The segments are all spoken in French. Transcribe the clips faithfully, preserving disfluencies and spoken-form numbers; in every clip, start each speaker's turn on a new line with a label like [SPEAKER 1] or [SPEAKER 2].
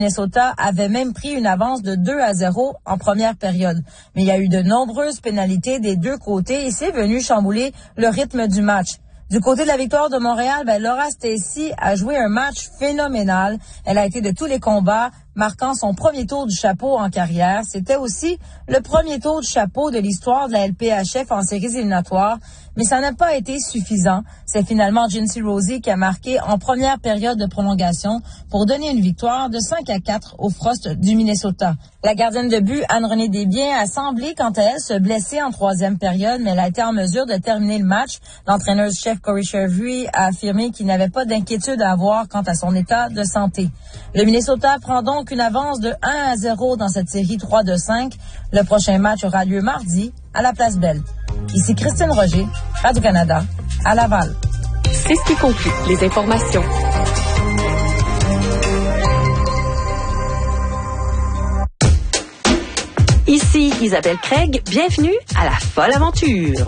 [SPEAKER 1] Minnesota avait même pris une avance de deux à zéro en première période. Mais il y a eu de nombreuses pénalités des deux côtés et c'est venu chambouler le rythme du match. Du côté de la victoire de Montréal, ben Laura Stacey a joué un match phénoménal. Elle a été de tous les combats, marquant son premier tour du chapeau en carrière. C'était aussi le premier tour du chapeau de l'histoire de la L P H F en séries éliminatoires, mais ça n'a pas été suffisant. C'est finalement Jinsey Rosie qui a marqué en première période de prolongation pour donner une victoire de cinq à quatre au Frost du Minnesota. La gardienne de but, Anne-Renée Desbiens, a semblé, quant à elle, se blesser en troisième période, mais elle a été en mesure de terminer le match. L'entraîneur-chef Corey Shervry a affirmé qu'il n'avait pas d'inquiétude à avoir quant à son état de santé. Le Minnesota prend donc une avance de un à zéro dans cette série trois de cinq. Le prochain match aura lieu mardi à la Place Belle. Ici Christine Roger, Radio-Canada, à Laval.
[SPEAKER 2] C'est ce qui conclut les informations. Ici Isabelle Craig, bienvenue à la folle aventure.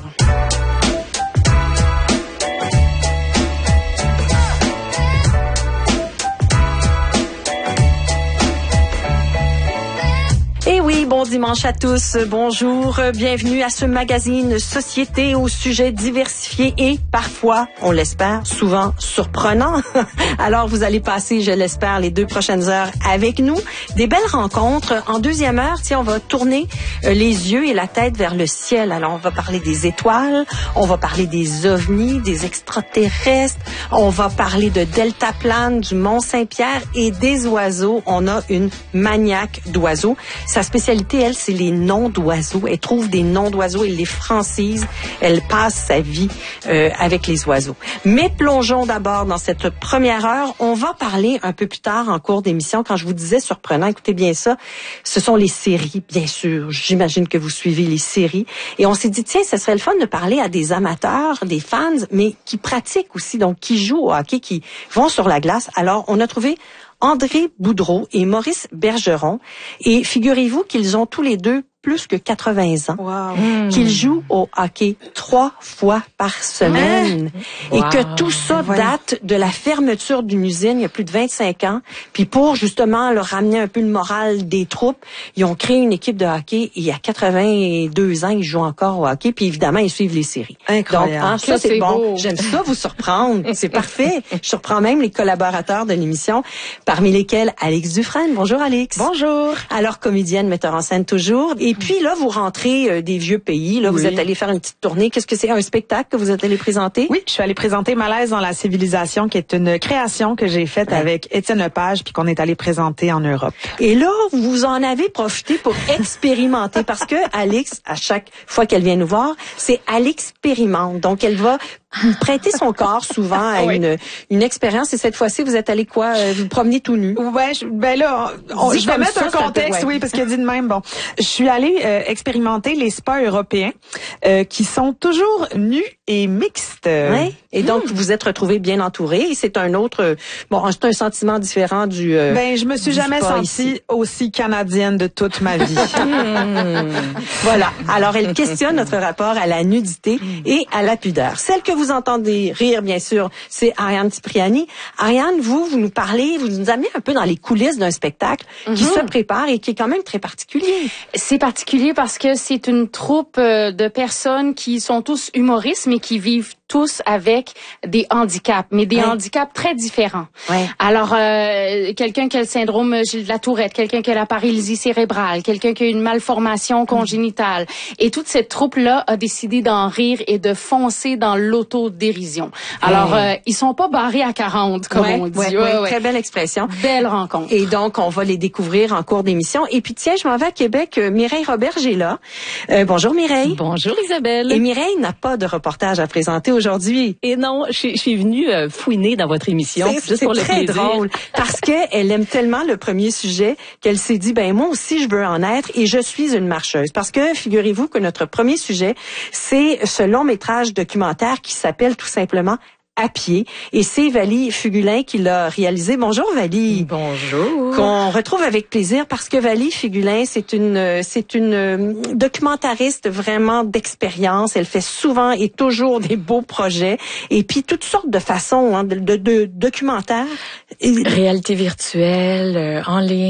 [SPEAKER 2] Et oui, bon dimanche à tous, bonjour, bienvenue à ce magazine Société aux sujets diversifiés et parfois, on l'espère, souvent surprenants. Alors vous allez passer, je l'espère, les deux prochaines heures avec nous. Des belles rencontres. En deuxième heure, tiens, on va tourner les yeux et la tête vers le ciel. Alors on va parler des étoiles, on va parler des ovnis, des extraterrestres, on va parler de deltaplane, du Mont-Saint-Pierre et des oiseaux. On a une maniaque d'oiseaux. Sa spécialité, elle, c'est les noms d'oiseaux. Elle trouve des noms d'oiseaux, elle les francise. Elle passe sa vie euh, avec les oiseaux. Mais plongeons d'abord dans cette première heure. On va parler un peu plus tard en cours d'émission. Quand je vous disais surprenant, écoutez bien ça, ce sont les séries, bien sûr. J'imagine que vous suivez les séries. Et on s'est dit, tiens, ce serait le fun de parler à des amateurs, des fans, mais qui pratiquent aussi, donc qui jouent au hockey, qui vont sur la glace. Alors, on a trouvé André Boudreau et Maurice Bergeron. Et figurez-vous qu'ils ont tous les deux plus que quatre-vingts ans, wow. mmh. qu'ils jouent au hockey trois fois par semaine mmh. et wow. que tout ça date de la fermeture d'une usine il y a plus de vingt-cinq ans. Puis pour justement leur ramener un peu le moral des troupes, ils ont créé une équipe de hockey et il y a quatre-vingt-deux ans, ils jouent encore au hockey. Puis évidemment, ils suivent les séries.
[SPEAKER 3] Incroyable.
[SPEAKER 2] Donc, hein, ça, ça c'est, c'est bon. Beau. J'aime ça vous surprendre. C'est parfait. Je surprends même les collaborateurs de l'émission, parmi lesquels Alex Dufresne. Bonjour Alex.
[SPEAKER 3] Bonjour.
[SPEAKER 2] Alors comédienne, metteur en scène toujours. Et puis là, vous rentrez euh, des vieux pays. Là, oui. Vous êtes allé faire une petite tournée. Qu'est-ce que c'est, un spectacle que vous êtes allé présenter?
[SPEAKER 3] Oui, je suis allée présenter Malaise dans la civilisation, qui est une création que j'ai faite ouais. avec Étienne Lepage, puis qu'on est allé présenter en Europe.
[SPEAKER 2] Et là, vous en avez profité pour expérimenter, parce que Alex, à chaque fois qu'elle vient nous voir, c'est elle expérimente. Donc, elle va prêter son corps souvent à oui. une une expérience. Et cette fois-ci, vous êtes allé quoi? Vous promenez tout nu?
[SPEAKER 3] Ouais, je, ben là, on, je vais mettre ça, un contexte, peut, ouais. oui, parce qu'il a dit de même. Bon, je suis allée euh, expérimenter les spas européens euh, qui sont toujours nus et mixtes.
[SPEAKER 2] Oui. Et donc, hmm. vous êtes retrouvés bien entourés. Et c'est un autre, bon, c'est un sentiment différent du. Euh,
[SPEAKER 3] ben, je me suis jamais sentie ici. aussi canadienne de toute ma vie.
[SPEAKER 2] hmm. Voilà. Alors, elle questionne notre rapport à la nudité hmm. et à la pudeur. Celle que vous entendez rire, bien sûr, c'est Ariane Cipriani. Ariane, vous, vous nous parlez, vous nous amenez un peu dans les coulisses d'un spectacle mm-hmm. qui se prépare et qui est quand même très particulier.
[SPEAKER 4] C'est particulier parce que c'est une troupe de personnes qui sont tous humoristes, mais qui vivent tous avec des handicaps, mais des ouais. handicaps très différents. Ouais. Alors, euh, quelqu'un qui a le syndrome Gilles de la Tourette, quelqu'un qui a la paralysie cérébrale, quelqu'un qui a une malformation congénitale. Mm. Et toute cette troupe-là a décidé d'en rire et de foncer dans l'autodérision. Alors, ouais. euh, ils sont pas barrés à quarante, comme
[SPEAKER 2] ouais,
[SPEAKER 4] on dit.
[SPEAKER 2] Ouais, ouais, ouais. Très belle expression.
[SPEAKER 4] Belle rencontre.
[SPEAKER 2] Et donc, on va les découvrir en cours d'émission. Et puis, tiens, je m'en vais à Québec. Mireille Roberge est là. Euh, bonjour, Mireille.
[SPEAKER 5] Bonjour, Isabelle.
[SPEAKER 2] Et Mireille n'a pas de reportage à présenter aujourd'hui.
[SPEAKER 5] Et non, je, je suis venue euh, fouiner dans votre émission.
[SPEAKER 2] C'est,
[SPEAKER 5] juste
[SPEAKER 2] c'est
[SPEAKER 5] pour le
[SPEAKER 2] très
[SPEAKER 5] plaisir.
[SPEAKER 2] drôle. Parce qu'elle aime tellement le premier sujet qu'elle s'est dit, ben moi aussi, je veux en être et je suis une marcheuse. Parce que, figurez-vous que notre premier sujet, c'est ce long métrage documentaire qui s'appelle tout simplement À pied. Et c'est Valie Fugulin qui l'a réalisé. Bonjour Valie.
[SPEAKER 6] Bonjour.
[SPEAKER 2] Qu'on retrouve avec plaisir parce que Valie Fugulin, c'est une c'est une documentariste vraiment d'expérience. Elle fait souvent et toujours des beaux projets et puis toutes sortes de façons hein, de, de, de documentaires.
[SPEAKER 6] Réalité virtuelle, euh, en ligne.